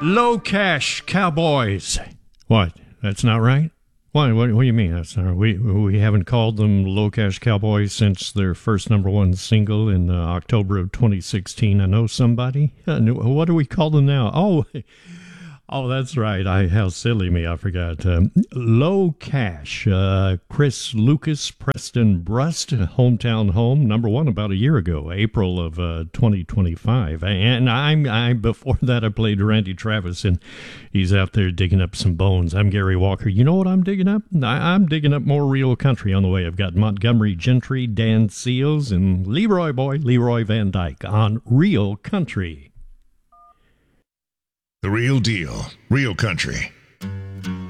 Low Cash Cowboys. What? That's not right? What do you mean that's not right? We haven't called them Low Cash Cowboys since their first number one single in October of 2016. I know somebody. What do we call them now? Oh, that's right. How silly me. I forgot. Low Cash. Chris Lucas, Preston Brust, Hometown Home, number one about a year ago, April of 2025. And I before that I played Randy Travis, and he's out there digging up some bones. I'm Gary Walker. You know what I'm digging up? I'm digging up more real country on the way. I've got Montgomery Gentry, Dan Seals, and Leroy Van Dyke on Real Country. The real deal, real country.